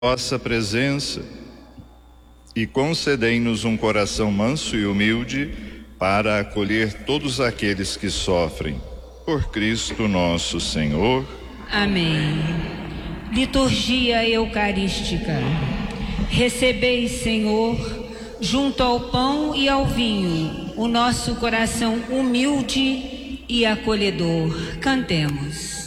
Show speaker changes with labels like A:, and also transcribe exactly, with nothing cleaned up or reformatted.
A: vossa presença e concedei-nos um coração manso e humilde para acolher todos aqueles que sofrem. Por Cristo nosso Senhor.
B: Amém. Liturgia Eucarística. Recebei, Senhor, junto ao pão e ao vinho, o nosso coração humilde e acolhedor. Cantemos.